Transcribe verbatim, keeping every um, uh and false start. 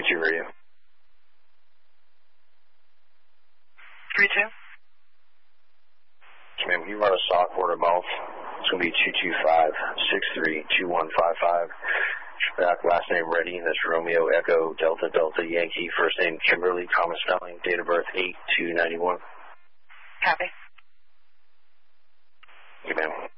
two radio. three two. Yes, ma'am. Can you run a stock order mouth? It's going to be two two five, six three, two one five five. Back, last name ready. That's Romeo, Echo, Delta, Delta, Yankee. First name Kimberly, common spelling. Date of birth eight two ninety-one. Copy. Okay, ma'am.